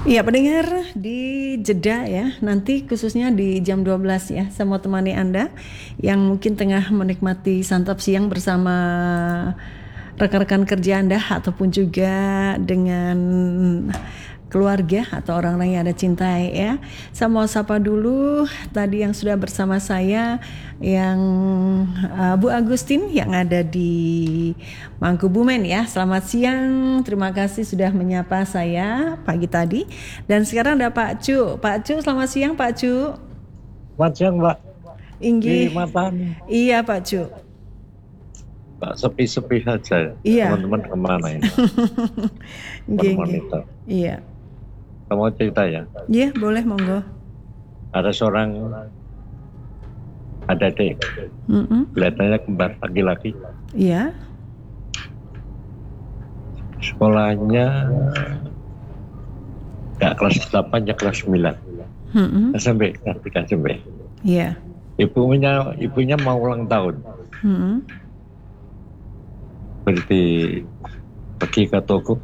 Iya pendengar di jeda ya, nanti khususnya di jam 12 ya, saya mau temani Anda yang mungkin tengah menikmati santap siang bersama rekan-rekan kerja Anda ataupun juga dengan keluarga atau orang-orang yang Anda cintai ya. Saya mau sapa dulu tadi yang sudah bersama saya yang Bu Agustin yang ada di Mangkubumen ya. Selamat siang, terima kasih sudah menyapa saya pagi tadi. Dan sekarang ada Pak Cu. Pak Cu, selamat siang Pak Cu. Selamat siang Mbak. Inggih. Di Matan. Iya Pak Cu. Mbak sepi-sepi saja. Iya. Teman-teman kemana ini? Teman-teman itu. Iya. Kamu cerita ya? Iya boleh monggo. Ada seorang adik, kelihatannya kembar laki-laki. Iya. Sekolahnya nggak kelas 8, ya kelas 9. SMP, kelas 3 SMP. Iya. Ibunya mau ulang tahun. Berarti pergi ke toko.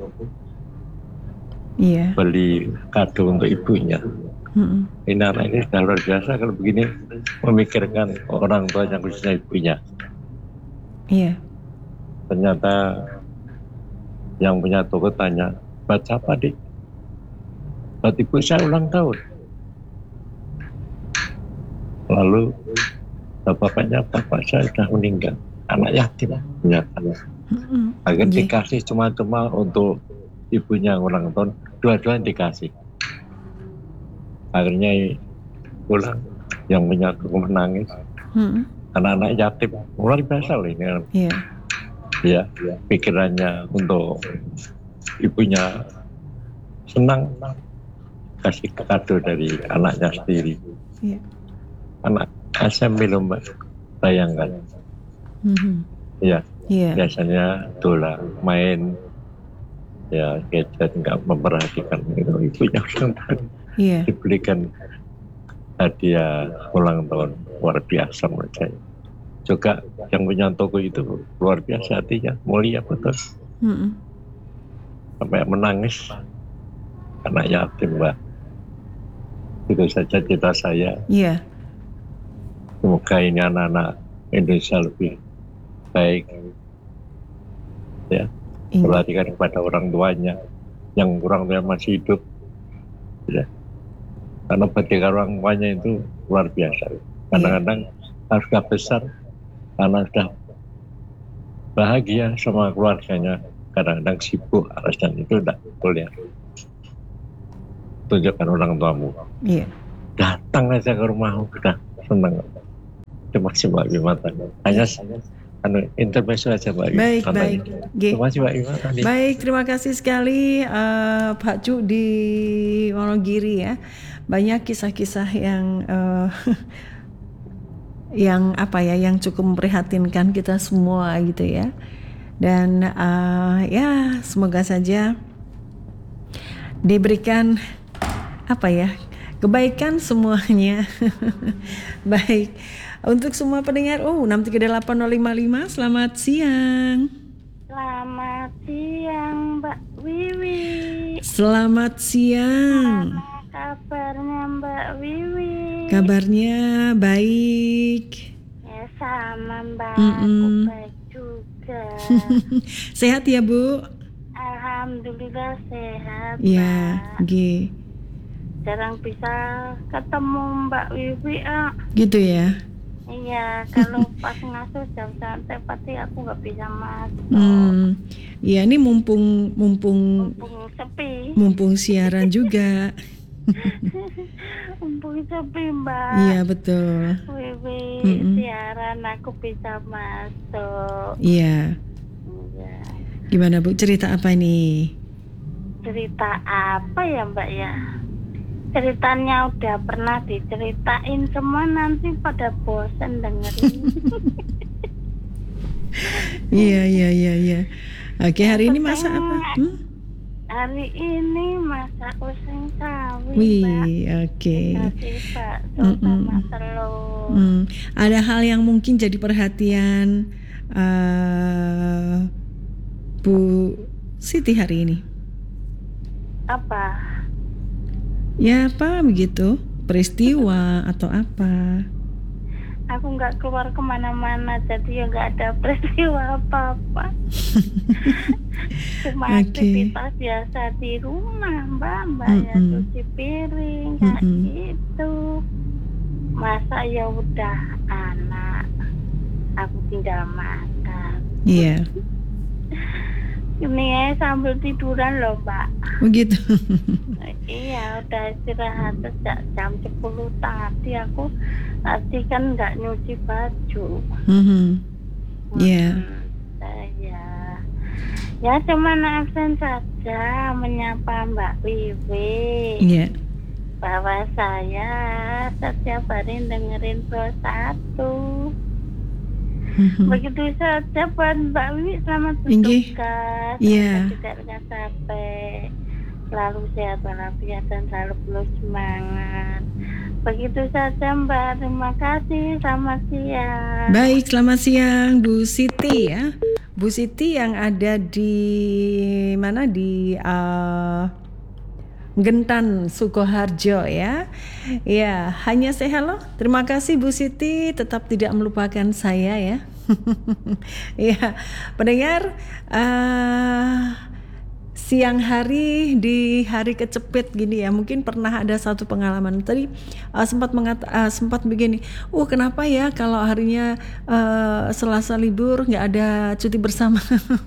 Iya. Beli kado untuk ibunya. Ini anak ini sudah luar biasa kalau begini memikirkan orang tuanya khususnya ibunya. Iya. Ternyata yang punya toko tanya, buat siapa dik? Buat ibu saya ulang tahun. Lalu bapaknya, bapak saya sudah meninggal, anak yatim ternyata. Akhirnya dikasih cuma-cuma untuk ibunya ulang tahun, dua-duanya dikasih. Akhirnya pulang yang punya toko menangis. Anak-anak yatim luar biasa loh ini. Iya. Ya, pikirannya untuk ibunya senang kasih kado dari anaknya sendiri. Iya. Anak SMP loh Mbak, bayangkan. Ya, biasanya dola main, ya gadget, nggak memperhatikan itu ibunya ulang tahun. Iya. Dibelikan hadiah ulang tahun luar biasa menurut saya. Juga yang punya toko itu luar biasa hatinya, mulia betul. Sampai menangis anak yatim Mbak. Itu saja cerita saya. Iya. Semoga ini anak-anak Indonesia lebih baik ya, perhatikan kepada orang tuanya yang orang tua masih hidup ya. Karena bagi orang tuanya itu luar biasa. Kadang-kadang harus sudah besar, karena sudah bahagia sama keluarganya, kadang-kadang sibuk, alasan itu tidak boleh. Tunjukkan orang tuamu. Iya. Datang aja ke rumahmu, sudah senang. Terima kasih Mbak Bimata. Hanya intermezzo aja Mbak. Baik. Terima kasih Mbak Bimata. Baik, terima kasih sekali Pak Cu di Wonogiri ya. Banyak kisah-kisah yang yang cukup memprihatinkan kita semua gitu ya. Dan ya semoga saja diberikan kebaikan semuanya. Baik. Untuk semua pendengar 6380555, selamat siang. Selamat siang Mbak Wiwi. Selamat siang. Mana kabarnya Mbak Wiwi? Kabarnya baik. Ya sama Mbak, aku baik juga. Sehat ya Bu? Alhamdulillah sehat. Ya, Mbak. Jarang bisa ketemu Mbak Wiwi. Gitu ya? Iya, kalau pas ngasuh jam santai pasti aku nggak bisa masuk. Iya, ini mumpung sepi. Mumpung siaran juga. Mumpung sepi Mbak. Iya betul. Wiwi siaran aku bisa masuk. Iya. Gimana Bu, cerita apa nih? Cerita apa ya Mbak ya? Ceritanya udah pernah diceritain semua, nanti pada bosen dengerin. Iya. Oke, hari ini masak apa? Hari ini masak oseng sawi. Wih, oke. Bakso sama telur. Ada hal yang mungkin jadi perhatian Bu Siti hari ini? Apa? Ya apa begitu? Peristiwa atau apa? Aku nggak keluar kemana-mana, jadi ya nggak ada peristiwa apa-apa. Cuma aktivitas biasa di rumah, Mbak ya cuci piring kayak gitu. Masa ya udah anak, aku tinggal makan. Iya. Ini ya sambil tiduran loh, Mbak. Begitu. Iya, udah istirahat sejak jam 10 tadi. Aku tadi kan nggak nyuci baju. Iya. Ya cuman absen saja menyapa Mbak Wiwi. Iya. Bahwa saya setiap hari dengerin Pro 1. Begitu saja buat Mbak Wiwi, selamat bertugas. Iya. Tidak dengan capek. Selalu sehat walafiat dan selalu penuh semangat. Begitu saja Mbak, terima kasih. Selamat siang. Baik, selamat siang Bu Siti ya. Bu Siti yang ada di mana, di Gentan, Sukoharjo ya. Ya, hanya say hello. Terima kasih Bu Siti, tetap tidak melupakan saya ya. Ya, pendengar, siang hari di hari kecepit gini ya, mungkin pernah ada satu pengalaman tadi sempat begini, kenapa ya kalau harinya Selasa libur nggak ada cuti bersama.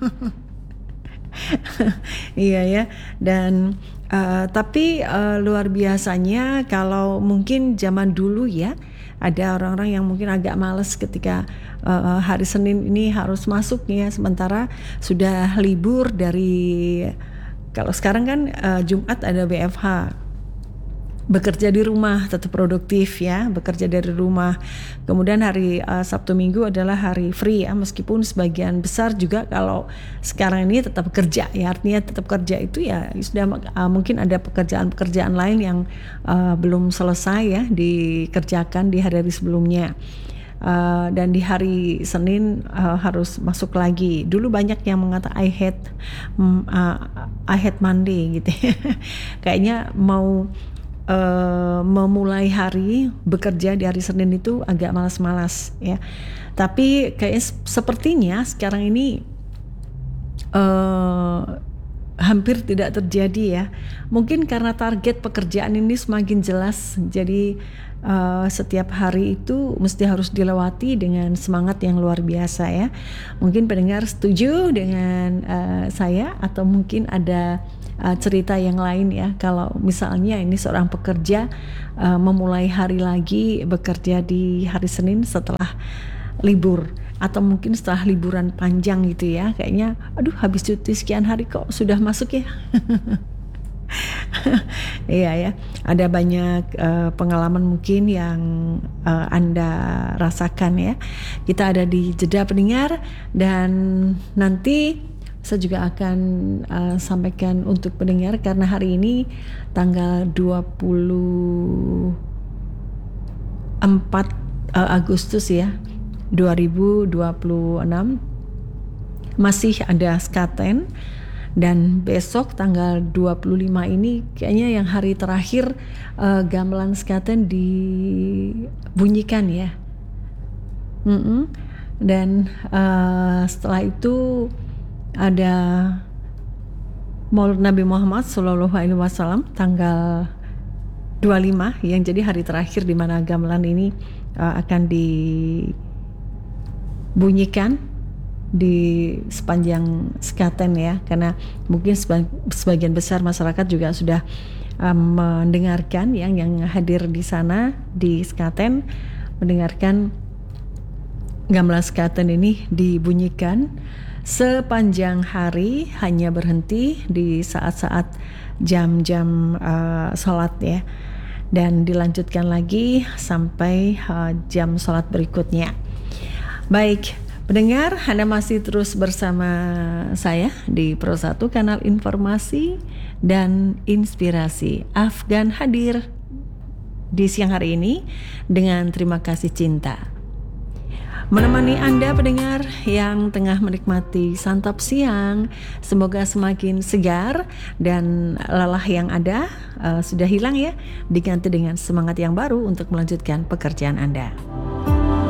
Iya ya, dan tapi luar biasanya kalau mungkin zaman dulu ya, ada orang-orang yang mungkin agak males ketika hari Senin ini harus masuk ya, sementara sudah libur dari, kalau sekarang kan Jumat ada WFH, bekerja di rumah tetap produktif ya, bekerja dari rumah. Kemudian hari Sabtu Minggu adalah hari free ya, meskipun sebagian besar juga kalau sekarang ini tetap kerja ya, artinya tetap kerja itu ya sudah mungkin ada pekerjaan-pekerjaan lain yang belum selesai ya dikerjakan di hari-hari sebelumnya. Dan di hari Senin harus masuk lagi. Dulu banyak yang mengatakan I hate Monday gitu. Kayaknya mau memulai hari bekerja di hari Senin itu agak malas-malas ya. Tapi kayak sepertinya sekarang ini hampir tidak terjadi ya. Mungkin karena target pekerjaan ini semakin jelas, jadi setiap hari itu mesti harus dilewati dengan semangat yang luar biasa ya. Mungkin pendengar setuju dengan saya, atau mungkin ada cerita yang lain ya, kalau misalnya ini seorang pekerja memulai hari lagi bekerja di hari Senin setelah libur, atau mungkin setelah liburan panjang gitu ya, kayaknya aduh habis cuti sekian hari kok sudah masuk ya. Iya ya, ada banyak pengalaman mungkin yang Anda rasakan ya. Kita ada di jeda pendengar, dan nanti saya juga akan sampaikan untuk pendengar, karena hari ini tanggal 24 Agustus ya 2026 masih ada Skaten, dan besok tanggal 25 ini kayaknya yang hari terakhir gamelan Skaten dibunyikan ya. Dan setelah itu ada Maulid Nabi Muhammad SAW tanggal 25 yang jadi hari terakhir di mana gamelan ini akan dibunyikan di sepanjang Skaten ya, karena mungkin sebagian besar masyarakat juga sudah mendengarkan yang hadir di sana di Skaten, mendengarkan gamelan Skaten ini dibunyikan sepanjang hari, hanya berhenti di saat-saat jam-jam sholat ya, dan dilanjutkan lagi sampai jam sholat berikutnya. Baik pendengar, Anda masih terus bersama saya di Pro 1, kanal informasi dan inspirasi. Afgan hadir di siang hari ini dengan terima kasih cinta, menemani Anda pendengar yang tengah menikmati santap siang. Semoga semakin segar dan lelah yang ada sudah hilang ya, diganti dengan semangat yang baru untuk melanjutkan pekerjaan Anda.